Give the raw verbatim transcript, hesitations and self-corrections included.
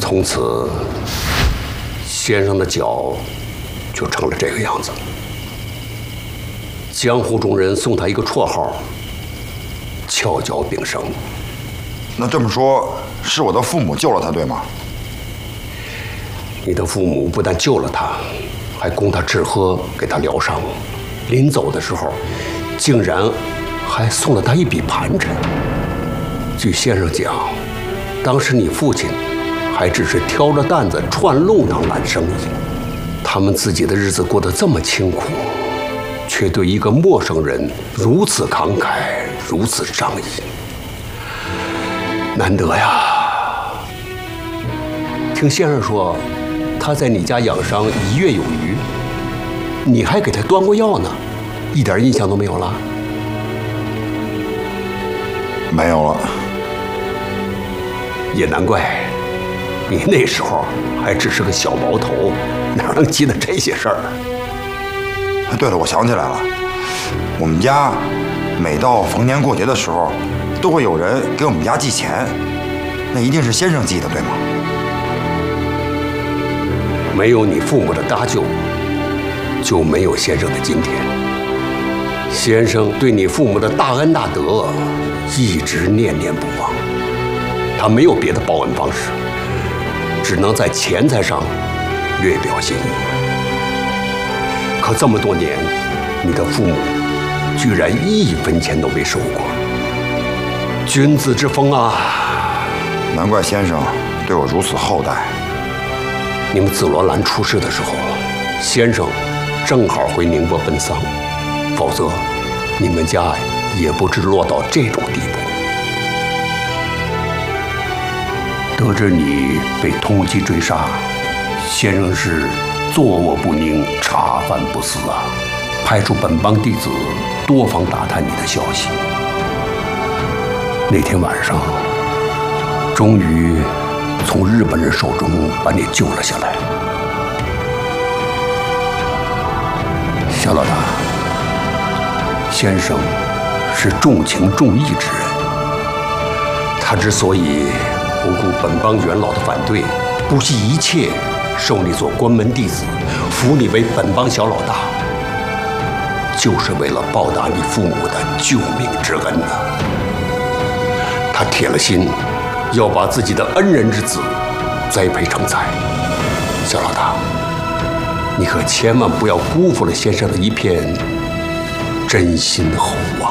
从此，先生的脚就成了这个样子。江湖中人送他一个绰号——翘脚秉生。 那这么说，是我的父母救了他，对吗？ 你的父母不但救了他，还供他吃喝，给他疗伤。临走的时候，竟然还送了他一笔盘缠。据先生讲，当时你父亲还只是挑着担子串路囊揽生意，他们自己的日子过得这么清苦，却对一个陌生人如此慷慨，如此仗义，难得呀！听先生说，他在你家养伤一月有余，你还给他端过药呢，一点印象都没有了？ 没有了。 也难怪，你那时候还只是个小毛头，哪能记得这些事儿？ 对了，我想起来了，我们家每到逢年过节的时候，都会有人给我们家寄钱，那一定是先生寄的，对吗？ 没有你父母的搭救，就没有先生的今天。先生对你父母的大恩大德一直念念不忘，他没有别的报恩方式，只能在钱财上略表心意。可这么多年，你的父母居然一分钱都没收过，君子之风啊！ 难怪先生对我如此厚待。 你们紫罗兰出事的时候，先生正好回宁波奔丧，否则你们家也不至落到这种地步。得知你被通缉追杀，先生是坐卧不宁，茶饭不思啊，派出本帮弟子多方打探你的消息。那天晚上，终于从日本人手中把你救了下来。小老大，先生是重情重义之人，他之所以不顾本帮元老的反对，不惜一切收你做关门弟子，扶你为本帮小老大，就是为了报答你父母的救命之恩呐。他铁了心要把自己的恩人之子栽培成才。小老大，你可千万不要辜负了先生的一片真心厚啊！